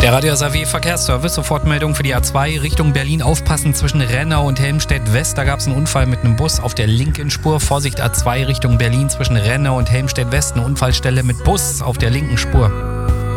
Der Radio SAW Verkehrsservice, Sofortmeldung für die A2 Richtung Berlin. Aufpassen zwischen Rennau und Helmstedt-West. Da gab es einen Unfall mit einem Bus auf der linken Spur. Vorsicht A2 Richtung Berlin zwischen Rennau und Helmstedt-West. Eine Unfallstelle mit Bus auf der linken Spur.